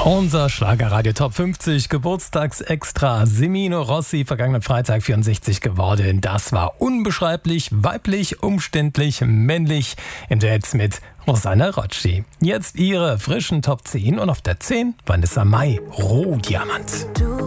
Unser Schlagerradio Top 50 Geburtstagsextra. Semino Rossi, vergangenen Freitag 64 geworden. Das war unbeschreiblich, weiblich, umständlich, männlich im Duett mit Rosanna Rocci. Jetzt ihre frischen Top 10 und auf der 10 Vanessa Mai, Rohdiamant. Du